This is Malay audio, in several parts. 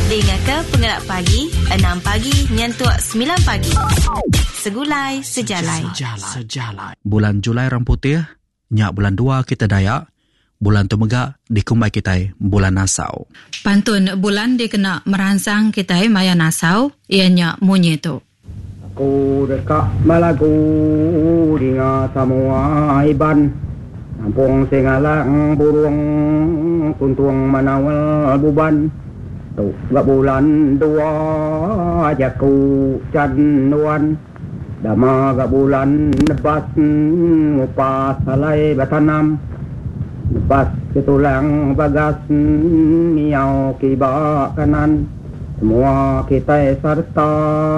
Dengar ke Pengerak Pagi 6 pagi nyentuh 9 pagi. Segulai sejalai. Bulan Julai Ramputih, nyak bulan 2 kita Dayak. Bulan tu megak dikumbai kita bulan Nasau. Pantun bulan dia kena merangsang kita maya Nasau, ianya munyi tu. Aku dekat Malagu dengan semua iban. Nampung singalang burung kuntung manawal buban. Tu gak bulan 2 jaku canduan. Dama gak bulan nebas ngupas salai batanam. Nebas ketulang bagas miau kiba kanan. Semua kita serta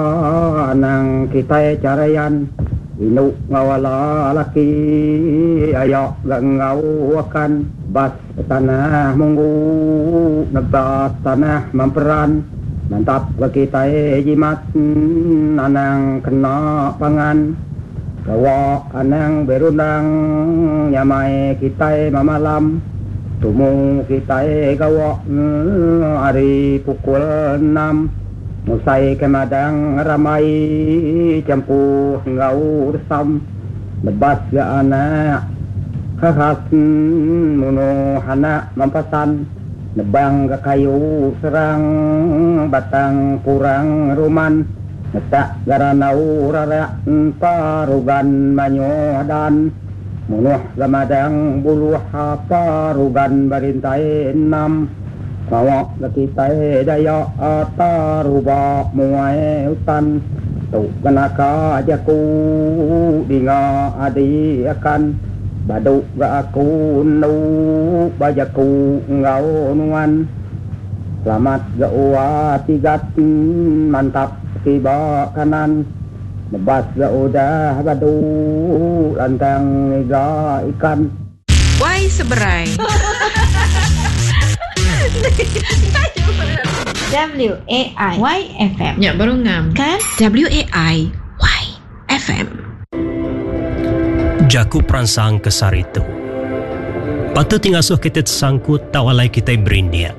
nang kita carayan. Inu ngawala laki ayak gak ngawakan. Bas tanah munggu nebas tanah memperan. Mantap kita jimat anang kena pangan. Gawa anang berundang nyamai kita mamalam. Tumu kita gawa hari pukul 6. Musai kemadang ramai campuh ngau resam. Lebas ga anak khas muno anak mampasan. Nebang ga kayu serang batang kurang ruman. Netak garanau rarak parugan manyodan. Munuh gamadang buluh parugan barintai 6. Mawak lakitai daya ataruba muai hutan. Tu kenaka jaku dinga adi akan. Baduk ga aku nu bajaku ngau nuan. Selamat ga uwa tigat mantap tiba kanan. Nebas ga udah badu lantang iga ikan. Wai seberai. WAI-FM. Ya, baru ngam. Kan? WAI-FM. Jaku perangsang kesar itu. Patut tingasuh kita tersangkut tak walai kita berindia.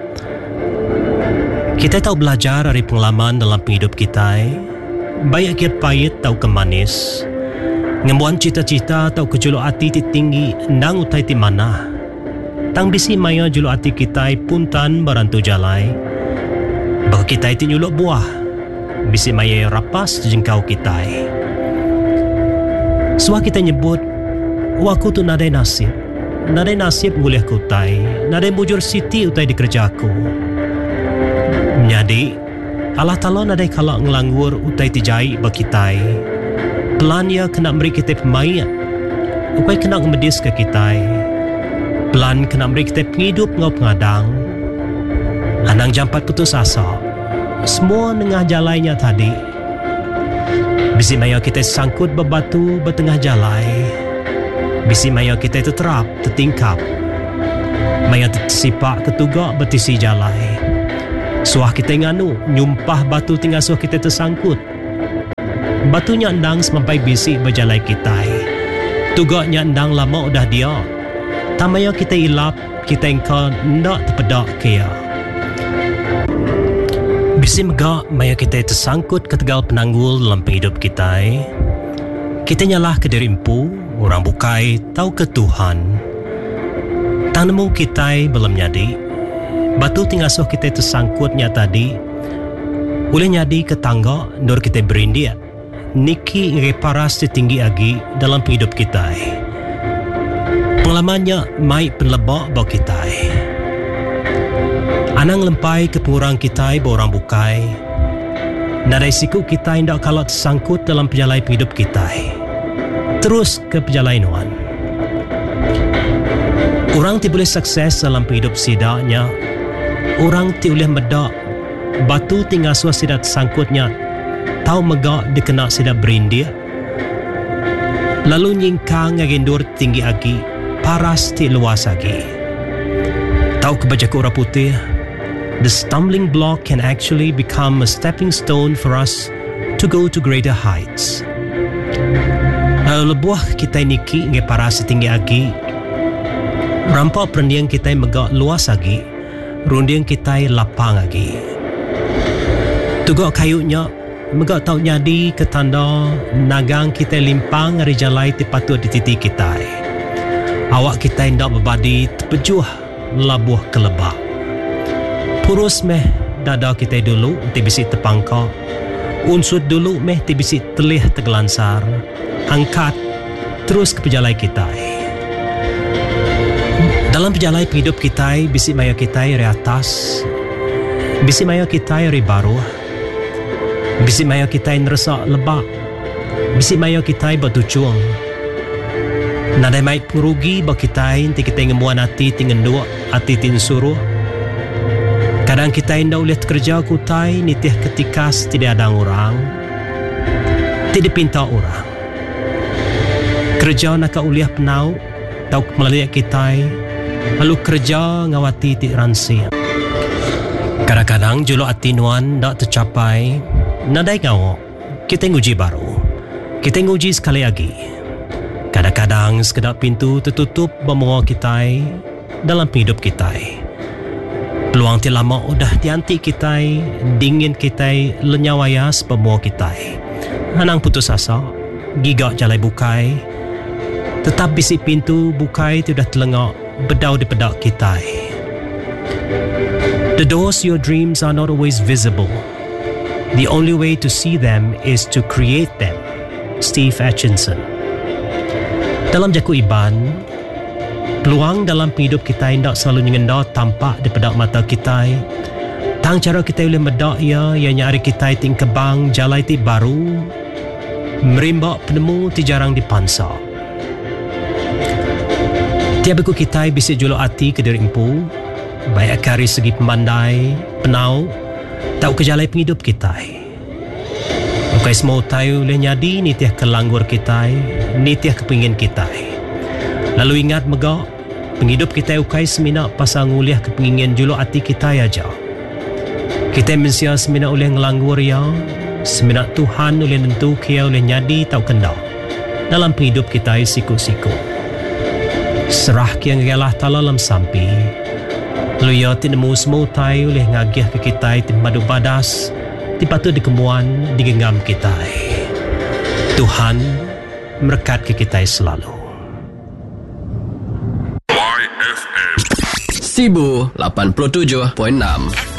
Kita tahu belajar dari pengalaman dalam hidup kita. Baik kita pahit tahu kemanis. Ngembuan cita-cita tahu kejuluk hati tinggi nang utai ti mana. Tang bisi maya juluk hati kita puntan barantu jalai. Bagi kita itu nyuluk buah. Bisi maya rapas jengkau kita. Suah kita nyebut, waku tu nadai nasib. Nadai nasib ngulih kutai. Nadai bujur siti utai di kerjaku. Jadi, Allah Ta'ala nadai kalak ngelanggur utai tijai bakitai. Pelan ia kena beri kita pemain. Upai kena ngemedis ke kita. Pelan kena beri kita penghidup ngau pengadang. Anang jampat putus asa. Semua nengah jalannya tadi. Bisi maya kita sangkut bebatu bertengah jalai. Bisi maya kita terterap, tertingkap. Maya tersipak ketugak bertisi jalai. Suah kita nganu, nyumpah batu tinggal suah kita tersangkut. Batunya endang semampai bisi berjalai kita. Tugaknya endang lama udah dia. Tamaya kita ilap, kita engkau nak terpedak kaya. Bisi megak maya kita tersangkut ke tegal penanggul dalam hidup kita. Kita nyalah ke diri empu, orang bukai, tahu ke Tuhan. Tang nemu kita belum nyadi. Batu tinggal suh kita tersangkutnya tadi. Boleh nyadi ke tangga, nur kita berindia. Niki ngeparas setinggi agi dalam hidup kita. Pengalamannya mai penlebak bau kita. Anang lempai ke pengurang kita borang bukai. Nadai siku kita hendak kalau tersangkut dalam perjalanan hidup kita. Terus ke perjalanan. Orang ti boleh sukses dalam hidup sidaknya. Orang ti boleh medak. Batu tinggal suah sidak tersangkutnya. Tahu megak dikena sidak berindia. Lalu nyingkang ngagendur tinggi agi. Paras ti luas lagi. Tahu kebajaku orang putih. The stumbling block can actually become a stepping stone for us to go to greater heights. Lebuah kita niki nge para setinggi agi. Rampak perendiang kita megak luas lagi. Rundiang kita lapang lagi. Tugak kayunya megak tau nyadi ketanda nagang kita limpang hari jalai patut di titik kita. Awak kita hendak berbadi terpejuh labuh kelebak. Purus meh dada kita dulu ti bisi terpangkak. Unsur dulu meh ti bisi telih tergelansar. Angkat terus ke pejalai kita. Dalam pejalai hidup kita bisi maya kita dari atas. Bisi maya kita dari baru. Bisi maya kita ngerasa lebak. Bisi maya kita bertujuan. Nadai mai pengerugi bagi kita nanti kita ngemuan hati tinggal dua hati tin suruh. Kadang kita indah ulihat kerja kutai nitih ketika tidak ada orang. Tidak pinta orang. Kerja nak uliah penau tau melalui kita. Lalu kerja ngawati ti ransi. Kadang-kadang julu hati nuan tak tercapai. Nadai ngawak, kita nguji baru. Kita nguji sekali lagi. Kadang-kadang sekedar pintu tertutup membawa kita dalam hidup kita. Peluang tidak lama udah dianti kita, dingin kita, lenyawayas membawa kita. Hanang putus asa, gigak jalai bukai. Tetap bisi pintu bukai tidak telengak, bedau di pedak kita. The doors to your dreams are not always visible. The only way to see them is to create them. Steve Atchison. Dalam jaku iban, peluang dalam hidup kita tidak selalu nyengenda tampak di pedak mata kita. Tang cara kita boleh medak ia yang nyari kita ting kebang jalai ti baru, merimbak penemu ti jarang dipansa. Tiap aku kita bisa juluk hati ke diri empu, baik dari segi pemandai, penau, tahu kejalai penghidup kita. Bukai semua tahu oleh nyadi nitiah kelanggur kita, nitiah kepingin kita. Lalu ingat megak, penghidup kita ukai semina pasal nguliah kepingin juluk hati kita aja. Kita mensia semina oleh ngelanggur ya, semina Tuhan oleh nentu kia oleh nyadi tahu kendak. Dalam penghidup kita siku-siku. Serah kia ngalah talalam sampi. Lalu ya tinemu semua tahu oleh ngagiah ke kita timbadu badas, tipatu dikemuan digenggam kita. Tuhan merkat ke kita selalu. YFM Sibu 87.6